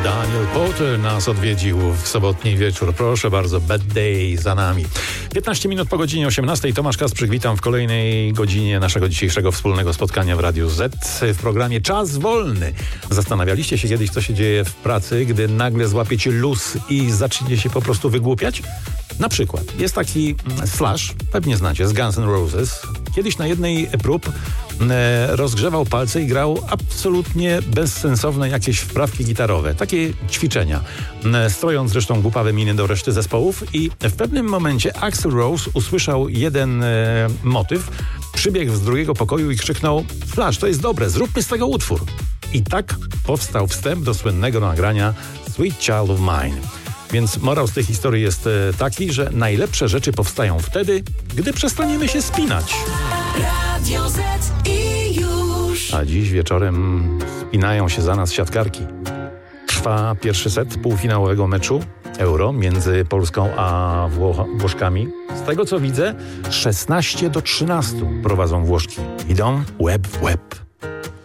Daniel Porter nas odwiedził w sobotni wieczór. Proszę bardzo, Bad Day za nami. 15 minut po godzinie 18. Tomasz Kasprzyk, witam w kolejnej godzinie naszego dzisiejszego wspólnego spotkania w Radiu Z w programie Czas Wolny. Zastanawialiście się kiedyś, co się dzieje w pracy, gdy nagle złapiecie luz i zacznie się po prostu wygłupiać? Na przykład jest taki Slash, pewnie znacie, z Guns N' Roses. Kiedyś na jednej prób rozgrzewał palce i grał absolutnie bezsensowne jakieś wprawki gitarowe. Takie ćwiczenia. Strojąc zresztą głupawe miny do reszty zespołów i w pewnym momencie Axl Rose usłyszał jeden motyw, przybiegł z drugiego pokoju i krzyknął: Slash, to jest dobre, zróbmy z tego utwór. I tak powstał wstęp do słynnego nagrania Sweet Child of Mine. Więc morał z tej historii jest taki, że najlepsze rzeczy powstają wtedy, gdy przestaniemy się spinać. Radio Z i już. A dziś wieczorem spinają się za nas siatkarki. Trwa pierwszy set półfinałowego meczu Euro między Polską a Włoszkami. Z tego co widzę, 16-13 prowadzą Włoszki. Idą łeb w łeb.